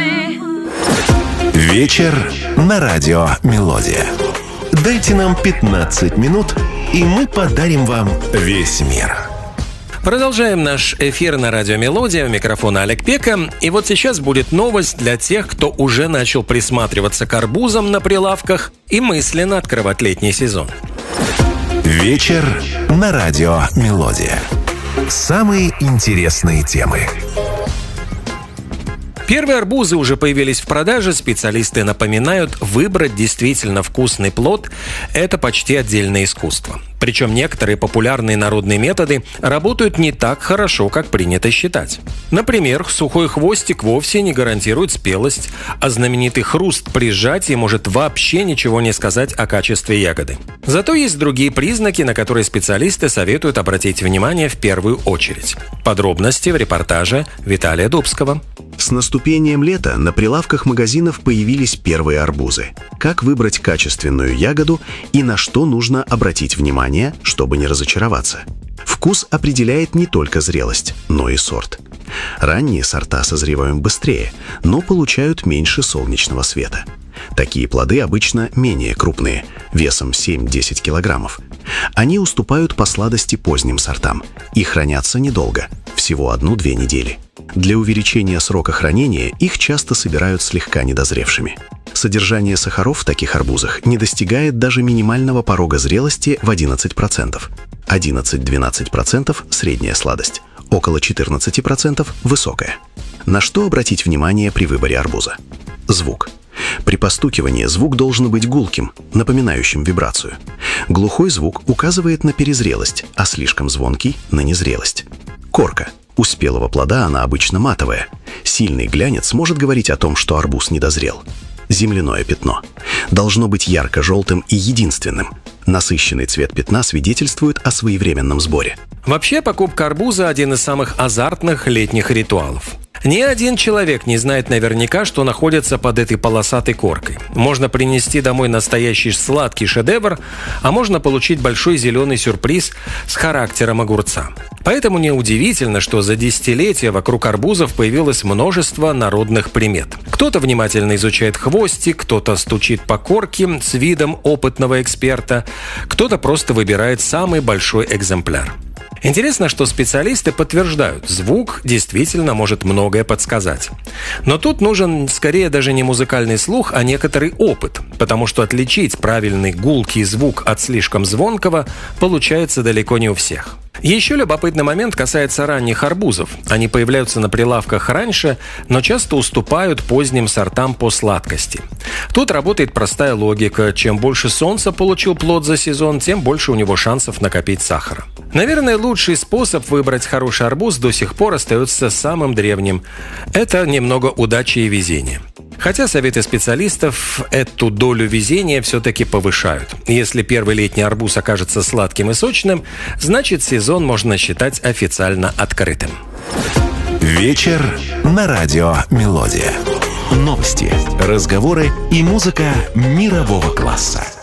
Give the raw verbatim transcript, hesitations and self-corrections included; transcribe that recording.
Вечер на радио «Мелодия». Дайте нам пятнадцать минут, и мы подарим вам весь мир. Продолжаем наш эфир на радио «Мелодия». У микрофона Олег Пека. И вот сейчас будет новость для тех, кто уже начал присматриваться к арбузам на прилавках и мысленно открывать летний сезон. Вечер на радио «Мелодия». Самые интересные темы. Первые арбузы уже появились в продаже. Специалисты напоминают, выбрать действительно вкусный плод – это почти отдельное искусство. Причем некоторые популярные народные методы работают не так хорошо, как принято считать. Например, сухой хвостик вовсе не гарантирует спелость, а знаменитый хруст при сжатии может вообще ничего не сказать о качестве ягоды. Зато есть другие признаки, на которые специалисты советуют обратить внимание в первую очередь. Подробности в репортаже Виталия Дубского. С наступлением лета на прилавках магазинов появились первые арбузы. Как выбрать качественную ягоду и на что нужно обратить внимание, чтобы не разочароваться? Вкус определяет не только зрелость, но и сорт. Ранние сорта созревают быстрее, но получают меньше солнечного света. Такие плоды обычно менее крупные, весом семь-десять килограммов. Они уступают по сладости поздним сортам и хранятся недолго, всего одну-две недели. Для увеличения срока хранения их часто собирают слегка недозревшими. Содержание сахаров в таких арбузах не достигает даже минимального порога зрелости в одиннадцать процентов. одиннадцать-двенадцать процентов – средняя сладость, около четырнадцать процентов – высокая. На что обратить внимание при выборе арбуза? Звук. При постукивании звук должен быть гулким, напоминающим вибрацию. Глухой звук указывает на перезрелость, а слишком звонкий – на незрелость. Корка. У спелого плода она обычно матовая. Сильный глянец может говорить о том, что арбуз недозрел. Земляное пятно. Должно быть ярко-желтым и единственным. Насыщенный цвет пятна свидетельствует о своевременном сборе. Вообще, покупка арбуза – один из самых азартных летних ритуалов. Ни один человек не знает наверняка, что находится под этой полосатой коркой. Можно принести домой настоящий сладкий шедевр, а можно получить большой зеленый сюрприз с характером огурца. Поэтому неудивительно, что за десятилетия вокруг арбузов появилось множество народных примет. Кто-то внимательно изучает хвостик, кто-то стучит по корке с видом опытного эксперта, кто-то просто выбирает самый большой экземпляр. Интересно, что специалисты подтверждают, звук действительно может многое подсказать. Но тут нужен скорее даже не музыкальный слух, а некоторый опыт, потому что отличить правильный гулкий звук от слишком звонкого получается далеко не у всех. Еще любопытный момент касается ранних арбузов. Они появляются на прилавках раньше, но часто уступают поздним сортам по сладкости. Тут работает простая логика. Чем больше солнца получил плод за сезон, тем больше у него шансов накопить сахара. Наверное, лучший способ выбрать хороший арбуз до сих пор остается самым древним. Это немного удачи и везения. Хотя советы специалистов эту долю везения все-таки повышают. Если первый летний арбуз окажется сладким и сочным, значит сезон можно считать официально открытым. Вечер на радио «Мелодия». Новости, разговоры и музыка мирового класса.